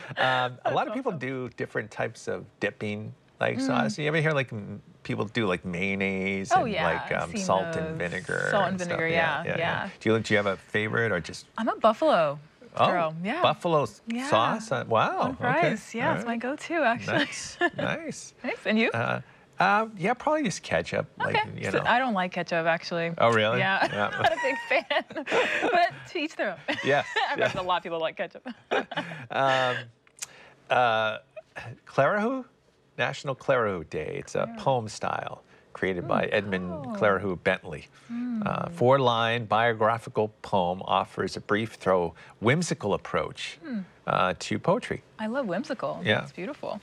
A lot of people awesome. do different types of dipping, like Mm. sauce. You ever hear like people do like mayonnaise Oh and yeah, like I've seen salt and those. vinegar Salt and and stuff? vinegar, Yeah, yeah, yeah, yeah. yeah. Do you have a favorite or just I'm a buffalo oh girl. Yeah. buffalo Yeah. sauce? Wow. On Okay. fries. All Yeah, it's right. my go-to actually. Nice. Nice. Nice. And you? Yeah, probably just ketchup. Like Okay. you So know. I don't like ketchup actually. Oh really? Yeah, Yeah. I'm not a big fan. But to each their own. Yes. I've Yeah. heard a lot of people like ketchup. Um, Clarihu, National Clarihu Day. It's a poem style created by Edmund Oh. Clarihu Bentley. Four-line biographical poem offers a brief, though whimsical approach to poetry. I love whimsical. Yeah. It's beautiful.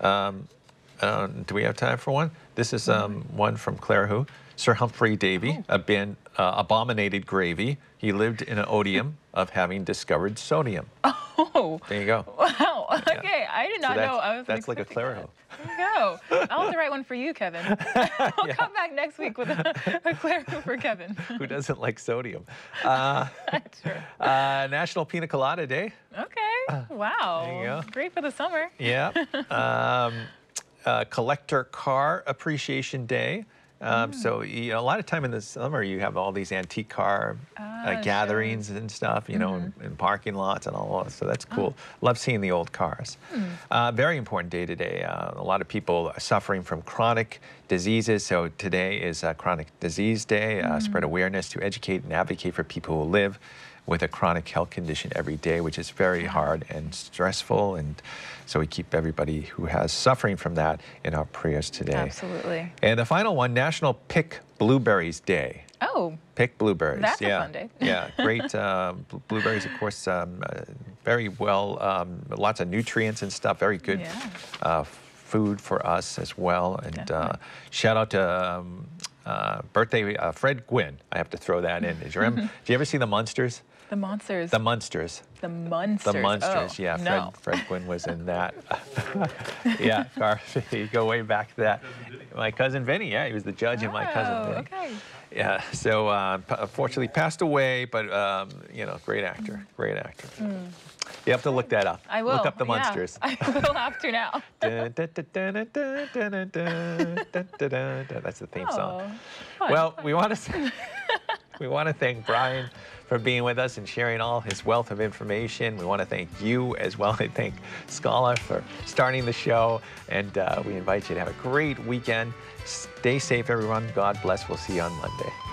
Do we have time for one? This is one from Clarihu. Sir Humphrey Davy, abominated gravy. He lived in an odium of having discovered sodium. Oh. There you go. Wow. Okay. I did not know. I was That's like a expecting Clarihu. that. There you go. I'll have to write one for you, Kevin. I'll come back next week with a Clarihu for Kevin. Who doesn't like sodium? Sure. National Pina Colada Day. Okay. Wow. There you go. Great for the summer. Yeah. Collector Car Appreciation Day. So you know, a lot of time in the summer, you have all these antique car gatherings and stuff, you know, in parking lots and all that. So that's cool. Love seeing the old cars. Very important day today. A lot of people are suffering from chronic diseases. So today is Chronic Disease Day. Spread awareness to educate and advocate for people who live with a chronic health condition every day, which is very hard and stressful. And so we keep everybody who has suffering from that in our prayers today. Absolutely. And the final one, National Pick Blueberries Day. Oh. Pick blueberries. That's a yeah. fun day. Yeah, great. Blueberries, of course, very well, lots of nutrients and stuff, very good food for us as well. And shout out to birthday Fred Gwynn. I have to throw that in. Did you ever see The Munsters? The Monsters. The Munsters. The Munsters. The Munsters, oh, yeah. No. Fred Gwynn was in that. Yeah, Garth, you go way back to that. My cousin Vinny, yeah, he was the judge in My Cousin Vinny. Okay. Yeah, so unfortunately passed away, but you know, great actor, great actor. You have to look that up. I will. Look up The Yeah, Munsters. I will have to now. That's the theme song. Fun, Well, fun. we want to thank Brian for being with us and sharing all his wealth of information. We want to thank you as well. I thank Scala for starting the show, and we invite you to have a great weekend. Stay safe, everyone. God bless. We'll see you on Monday.